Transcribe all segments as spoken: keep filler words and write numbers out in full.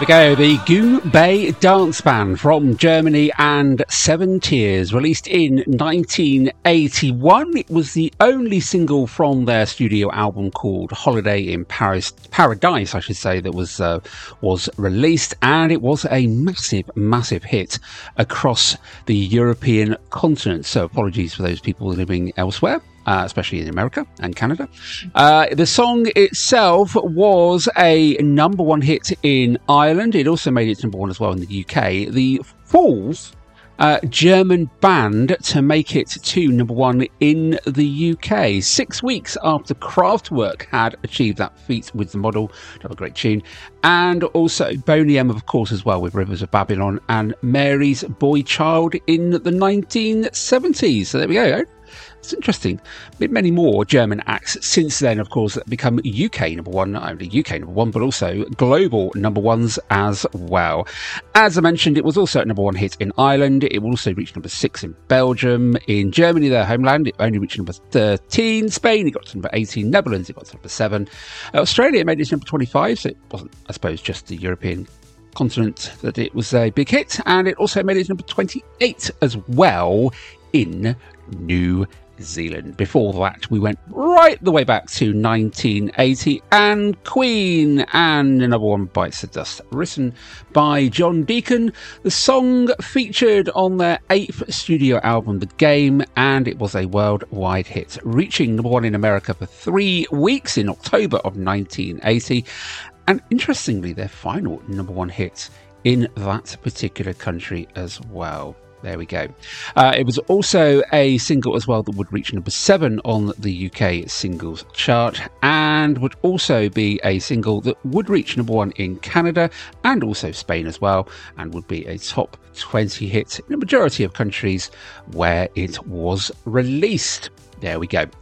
we go, the Goombay Dance Band from Germany and Seven Tears, released in nineteen eighty-one. It was the only single from their studio album called Holiday in Paris, Paradise, I should say, that was uh, was released, and it was a massive, massive hit across the European continent. So apologies for those people living elsewhere. Uh, especially in America and Canada. Uh, the song itself was a number one hit in Ireland. It also made its number one as well in the U K. The fourth uh, German band to make it to number one in the U K. Six weeks after Kraftwerk had achieved that feat with The Model. Have a great tune. And also Boney M, of course, as well, with Rivers of Babylon, and Mary's Boy Child in the nineteen seventies. So there we go. It's interesting. Many more German acts since then, of course, that become U K number one, not only U K number one, but also global number ones as well. As I mentioned, it was also a number one hit in Ireland. It also reached number six in Belgium. In Germany, their homeland, it only reached number thirteen. Spain, it got to number eighteen. Netherlands, it got to number seven. Australia, it made its number twenty-five, so it wasn't, I suppose, just the European continent that it was a big hit. And it also made its number twenty-eight as well in New Zealand. Before that, we went right the way back to nineteen eighty, and Queen and Another One Bites the Dust, written by John Deacon. The song featured on their eighth studio album, The Game, and it was a worldwide hit, reaching number one in America for three weeks in October of nineteen eighty, and interestingly, their final number one hit in that particular country as well. There we go. Uh, it was also a single as well that would reach number seven on the U K singles chart, and would also be a single that would reach number one in Canada and also Spain as well, and would be a top twenty hit in a majority of countries where it was released. There we go.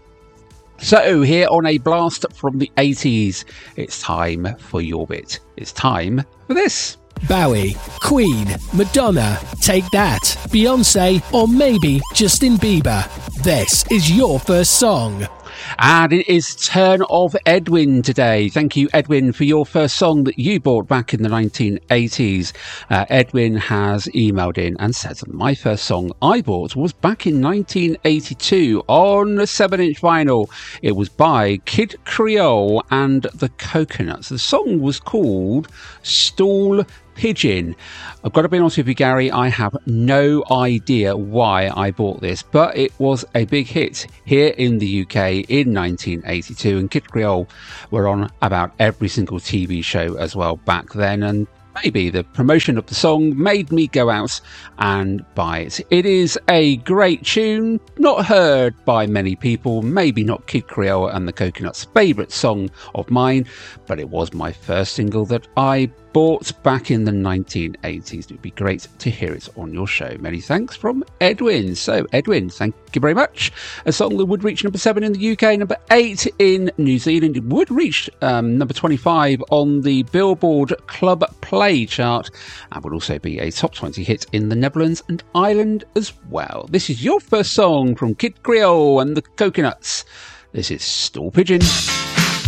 So here on a blast from the eighties, it's time for your bit. It's time for this. Bowie, Queen, Madonna, Take That, Beyonce, or maybe Justin Bieber. This is your first song. And it is turn of Edwin today. Thank you, Edwin, for your first song that you bought back in the nineteen eighties. Uh, Edwin has emailed in and said, my first song I bought was back in nineteen eighty-two on a seven inch vinyl. It was by Kid Creole and the Coconuts. The song was called Stool Pigeon. I've got to be honest with you, Gary, I have no idea why I bought this, but it was a big hit here in the U K in nineteen eighty-two, and Kid Creole were on about every single T V show as well back then, and maybe the promotion of the song made me go out and buy it. It is a great tune, not heard by many people, maybe not Kid Creole and the Coconuts' favourite song of mine, but it was my first single that I bought back in the nineteen eighties. It would be great to hear it on your show. Many thanks from Edwin. So, Edwin, thank you very much. A song that would reach number seven in the U K, number eight in New Zealand. It would reach um, number twenty-five on the Billboard Club Play chart, and would also be a top twenty hit in the Netherlands and Ireland as well. This is your first song from Kid Creole and the Coconuts. This is Stool Pigeon.